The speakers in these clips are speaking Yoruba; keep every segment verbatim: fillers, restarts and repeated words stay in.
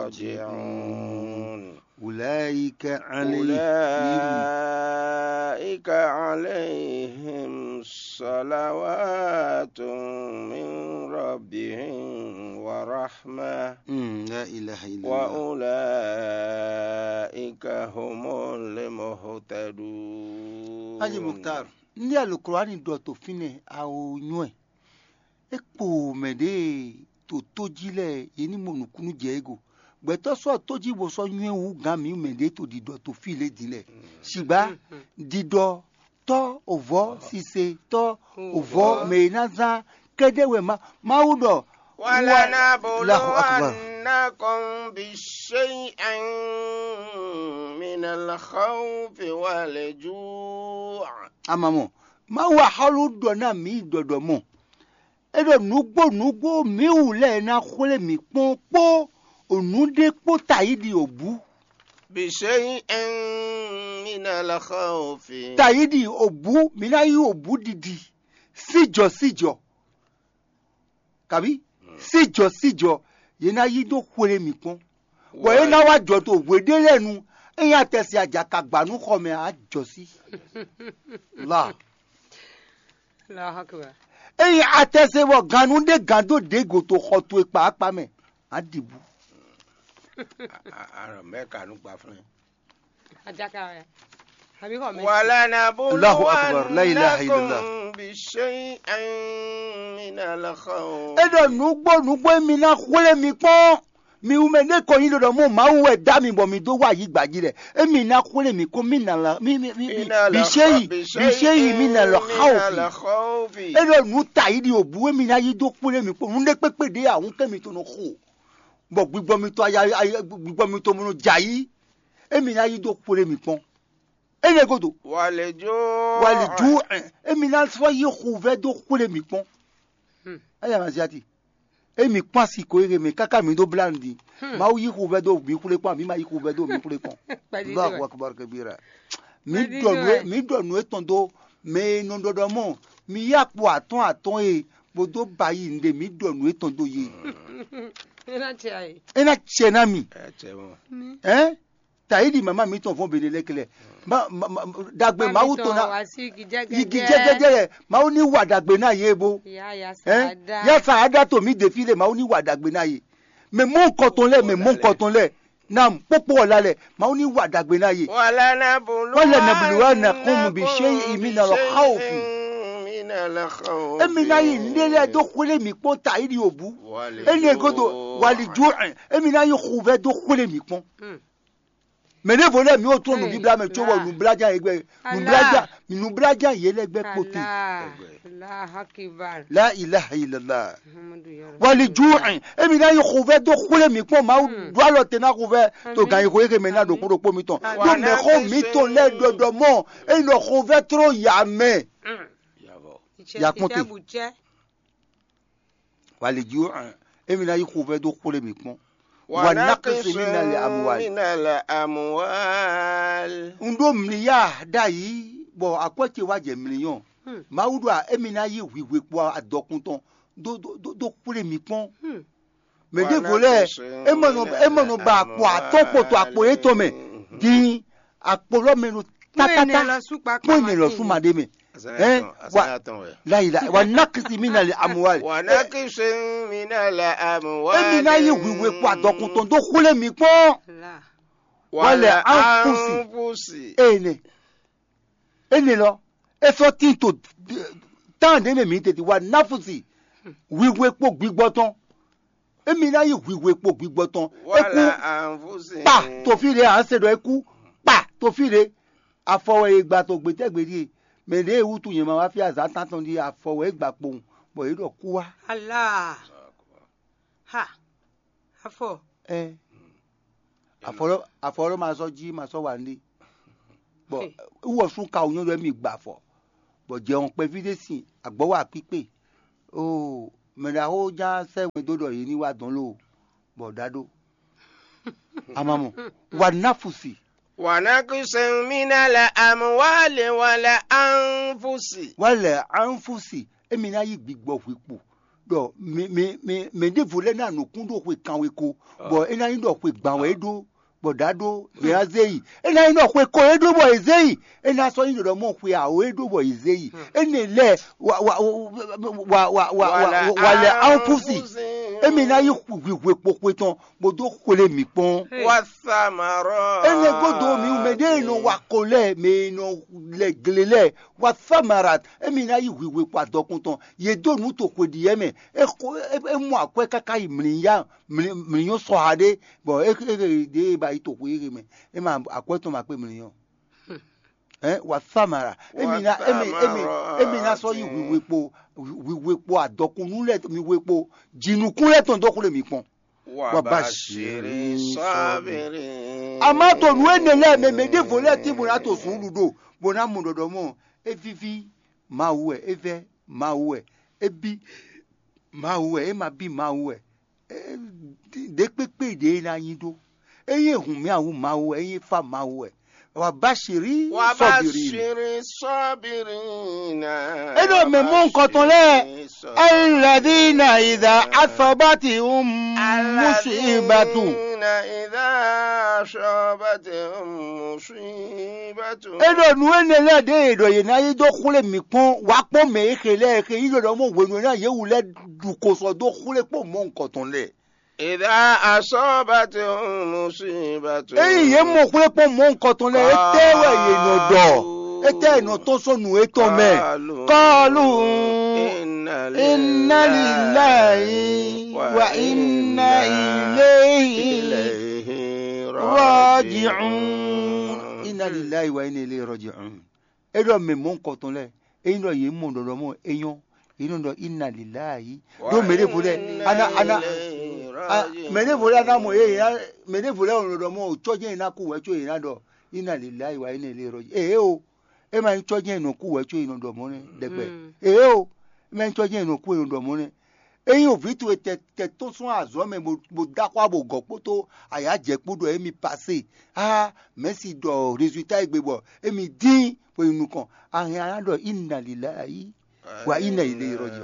راجعون أولئك عليهم أولئك عليهم صلوات من ربهم ورحمة لا إله إلا الله وأولئك هم المهتدون. Haji Mukhtar, ndi alukurani do to fine awo nyue. Ekpo mede to tojile yeni monukunu jego. Gbeto so toji bo so nyue wu gami mede to dido to file dile. Shiba dido to ovo sise to ovo meinaza kedewe ma maudo ولنبلونكم بشيء من الخوف والجوع. Amamo, ma wa halu do na mi dodo mo. Edo nugbo nugbo mi ule na khole mi ponpo onude po taidi obu. بشيء من الخوف. Taidi obu mi na yi obu didi. Sijo sijo. Kabi? Sijo sijo ye na yi do khole mi pon. Wo ye na wa jo to wede lenu. Eyan tesi ajaka gbanu khome a josi. La. Allahu Akbar. Eyi atese wo ganu de gando de go to khoto epa apa me adibu. Ara meka nu pa fun. Ajaka ya. Abi ko me. Allahu Akbar, la ilaha illallah. بشيء من الخوف. Edo nugbo nugbo mi na khole mi pon. Mi u me ne ko yin do mo ma u e da mi bo mi do wa yi gbaji re. Emi na khole mi ko mi na la mi mi mi bi sheyi bi sheyi mi na la khawfi. Edo nu taidi obu mi na yi do khole mi po. Nde pepe de awun kemi to no kho. Bo gbigbo mi to aya gbigbo mi to mo no jayi. Emi na yi do khole mi pon. Ene godo. Waliju. Waliju. Emi na so yi khove do khole mi pon. Aya ma siati. Emi pon si ko ere mi kaka mi do blandi. Ma u yi khove do mi kule pon mi ma yi khove do mi kule pon. Allahu Akbar kabira. Mi do nu mi do nu eton do me no do do mo. Mi ya po aton aton e bodo bayi nde mi do nu eton do ye. Ena chai. Ena chena mi. Eh chewo. Eh? Taidi mama mi ton fon bele lekele. Ma dagbe ma u to na igi jegejere ma u ni wa dagbe na ye bo. Ya ya saada. Ya saada to mi defile ma u ni wa dagbe na ye. Me mo nkan ton le me mo nkan ton le. Nam popo ola le ma u ni wa dagbe na ye. Wala nabulu. Wala nabluwanakum bi shay'in min al-khawfi. من الخوف. Emi na yi ndele do khole mi pon taidi obu. Ene godo waliju. Emi na yi khuve do khole mi pon. Mais ne volait mi autour nous bibla me chowo nous blaja egbe nous blaja nous blaja yelegbe pote. Allahu Akbar. La ilaha illallah. Wali ju'in e mi na yi khove do khule mi pon ma do lo te na khove to gan yi khove me na do ko po mi ton. Do me kho mi ton le dodo mo e lo khove trop ya me. Ya ponte. Wali ju'in e mi na yi khove do khule mi pon. ونقص من الأموال. Ndo mliya dai bo akwati waje million. Maudu a emina yi wiwe po adokun ton do do do kule mi pon. Me de vole emono emono ba po atopo to apo eto me din apolo menu tatata po ni lo suma de me. Eh wa la ila wa naqsi min al amwal. Wa naqsi min al amwal. Emina yi wiwe po adokun ton do kule mi pon. Wala anfusi ene ene lo eso tin to tan de me mi te ti wa nafusi wiwe po gbigbo ton emi na yi wiwe po gbigbo ton wala anfusi pa to fi re an se do eku pa to fi re afowo igba to gbe tegberi me de ewu tu yen ma wa fi aza tan ton di afowo igba pohun bo iro ku wa Allah ha afo eh aforo aforo ma so ji ma so wa ni bo wo sun ka oyun re mi gba fo bo je on pe videsi agbo wa pipe o me da ho ja se we dodo yi ni wa don lo bo dado amamu wa nafusi wa naqsin min al amwali wala anfusi wala anfusi emi na yi gbigbo fipo do me me me me de vole na no kundo kwe kanwe ko bo ina yin do kwe gbanwe do bo dado be azei ina yin do kwe ko edo bo ezei ina so yin do mo kwe a o edo bo ezei ene le wa wa wa wa wa wa le anfusi emi na yi kwe pokwe ton bo do kole mi pon wa samara ene godo mi me de no wa kole me no le glele wa samarat emi na yi wiwe kwa dokun ton ye do nu to kwe di yeme e ko e mu akwe kaka imriya mriyo so ade bo e de ba ito kwe ire me e ma akwe to ma pe mriyo eh wa samara emi na emi emi emi na so yi wiwe po wiwe po adokun nu le mi wiwe po jinukun le ton dokun le mi pon wa bashiri sabiri amato nu enele me me de vole ti mo na to sun ludo mo na mu dodo mo e fifi ma we e ve ma we e bi ma we e ma bi ma we de pepe de na yin do eye hun mi awu ma we eye fa ma we wa bashiri sabiri sabirina edo me mo nkan ton le alladina idha asabatihum musibatu idha asabatihum musibatu edo nu enele de edo ye na yi do kule mi pon wa pon me ekele eke yi do mo wenu na ye wule du koso do kule po mo nkan ton le idha asabatihum musibatu eyi ye mo kule po mo nkan ton le etewe ye no do ete no to so nu eto me qalu inna lillahi wa inna ilayhi raji'un inna lillahi wa inna ilayhi raji'un edo me mo nkan ton le eyin do ye mo do mo eyan inu do inna lillahi do mere fule ana ana mene vole na mo ye mene vole on do mo choje na ku we cho ina do ina lillahi wa ina ilaihi raji eh o e ma choje no ku we cho ina do mo ne degbe eh o me choje no ku ina do mo ne eyin o vitu te te to sun azo me mo da kwa bo gopo to aya je podo emi passer ah merci do résultat igbebo emi din po inu kan ahin ara do inna lillahi wa ina ilaihi raji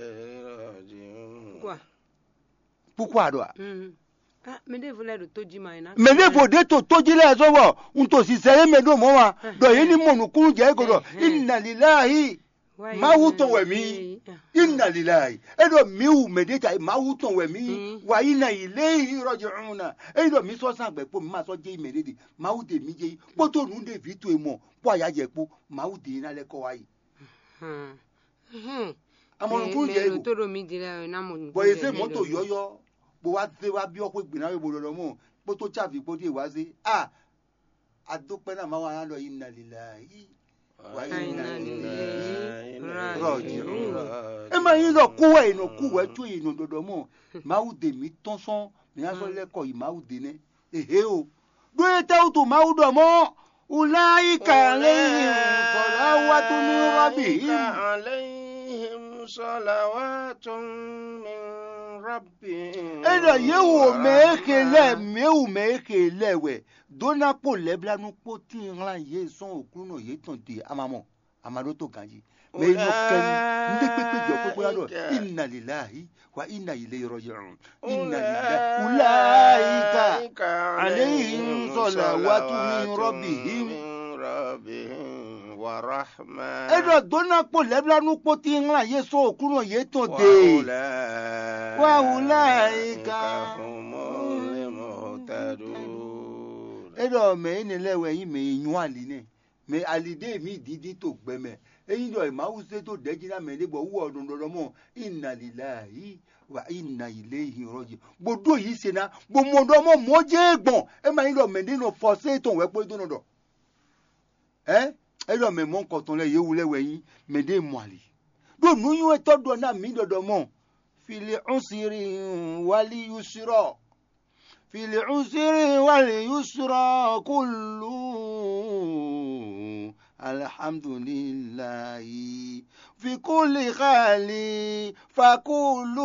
Quoi? Pourquoi doit Mm. Ah, me de voler de toji maina. me de vo de to toji le so wo un to si sere me do mo wa do yi ni mo nu kunu je go do inna lillahi ma wu to we mi inna lillahi e do mi u me de ta ma wu to we mi wa inna ilayhi raji'un e do mi so san gbe po mi ma so je me de ma wu de mi je po to nu de vi to e mo po aya je po ma wu de na le ko wa yi Hmm. Hmm. amonu kunu je go to do mi dire na mo. bo ese moto yoyo bo wa se wa bi o pe gbina we bo lo mo po to chavi po di wa se ah adupe na ma wa lo inna lillahi wa inna ilaihi raji'un e ma yin lo ku we no ku we tu inu dodo mo ma u de mi ton son mi aso le ko yi ma u de ne ehe o do e ta u to ma u do mo ulaika alayhim salawatu min rabbihim alayhim salawatun min rabbihim era yewo mekele meu mekele we dona po lebla nu po tin ran ye son okun no ye ton ti amamo amado to ganji me no ken nde pepe jo pepe ado inna lillahi wa inna ilayhi raji'un inna lillahi ulaika alayhim salawatu min rabbihim rabbihim wa rahma era dona po lebla nu po tin ran ye son okun no ye ton de wa ulaika humul muhtadun edo me ni lewe yin me yun ali ne me alide mi didi to gbeme eyin do ma wu se to dejina me le bo wu odun dodo mo inna lillahi wa inna ilayhi raji bodo yi se na bo mo do mo mo je egbon e ma yin do me ni no force to we pe do do eh edo me mo nkan ton le ye wu lewe yin me de mo ali do nu yun e to do na mi dodo mo fil usri wali yusra في العسر واليسرى كل الحمد لله في كل حال فكل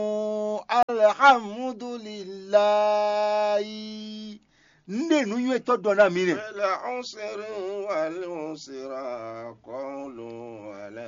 الحمد لله ndenu yue to dona mi ne العسر واليسرى قولوا